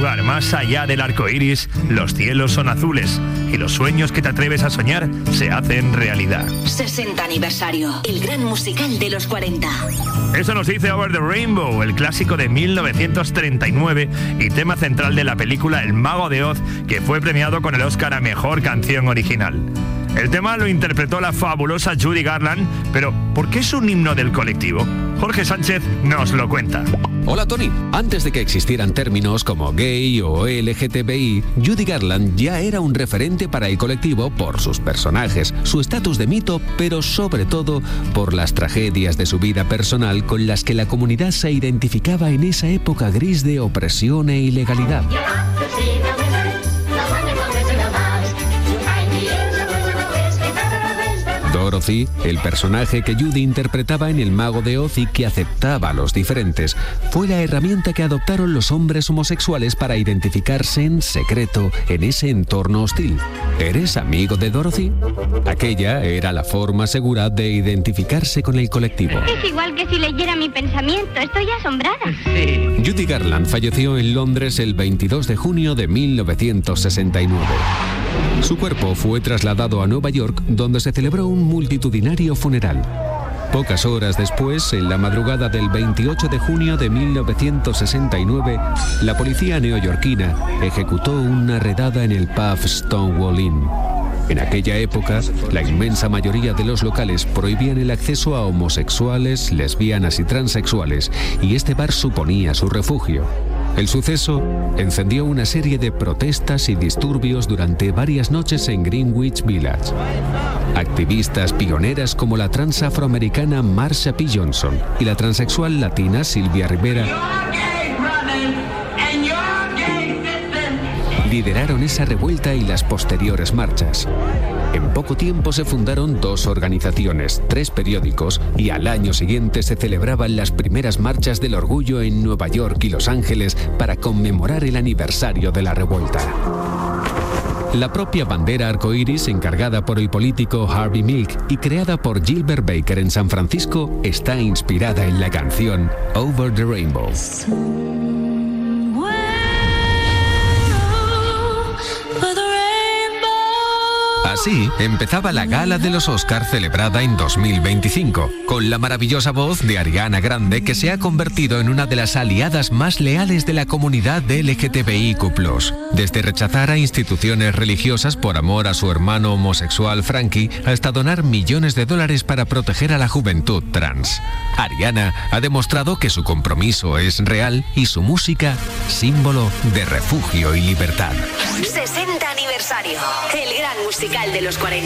lugar más allá del arco iris, los cielos son azules y los sueños que te atreves a soñar se hacen realidad. 60 aniversario, el gran musical de los 40. Eso nos dice Over the Rainbow, el clásico de 1939 y tema central de la película El Mago de Oz, que fue premiado con el Oscar a Mejor Canción Original. El tema lo interpretó la fabulosa Judy Garland, pero ¿por qué es un himno del colectivo? Jorge Sánchez nos lo cuenta. Hola Tony, antes de que existieran términos como gay o LGTBI, Judy Garland ya era un referente para el colectivo por sus personajes, su estatus de mito, pero sobre todo por las tragedias de su vida personal con las que la comunidad se identificaba en esa época gris de opresión e ilegalidad. Dorothy, el personaje que Judy interpretaba en El Mago de Oz y que aceptaba a los diferentes, fue la herramienta que adoptaron los hombres homosexuales para identificarse en secreto en ese entorno hostil. ¿Eres amigo de Dorothy? Aquella era la forma segura de identificarse con el colectivo. Es igual que si leyera mi pensamiento, estoy asombrada. Judy Garland falleció en Londres el 22 de junio de 1969. Su cuerpo fue trasladado a Nueva York, donde se celebró un multitudinario funeral. Pocas horas después, en la madrugada del 28 de junio de 1969, la policía neoyorquina ejecutó una redada en el pub Stonewall Inn. En aquella época, la inmensa mayoría de los locales prohibían el acceso a homosexuales, lesbianas y transexuales, y este bar suponía su refugio. El suceso encendió una serie de protestas y disturbios durante varias noches en Greenwich Village. Activistas pioneras como la trans afroamericana Marsha P. Johnson y la transexual latina Sylvia Rivera lideraron esa revuelta y las posteriores marchas. En poco tiempo se fundaron 2 organizaciones, 3 periódicos y al año siguiente se celebraban las primeras marchas del orgullo en Nueva York y Los Ángeles para conmemorar el aniversario de la revuelta. La propia bandera arcoíris, encargada por el político Harvey Milk y creada por Gilbert Baker en San Francisco, está inspirada en la canción Over the Rainbow. Así empezaba la gala de los Oscar celebrada en 2025, con la maravillosa voz de Ariana Grande, que se ha convertido en una de las aliadas más leales de la comunidad LGTBIQ+. Desde rechazar a instituciones religiosas por amor a su hermano homosexual Frankie, hasta donar millones de dólares para proteger a la juventud trans. Ariana ha demostrado que su compromiso es real y su música, símbolo de refugio y libertad. 60 aniversario, el gran musical de los 40.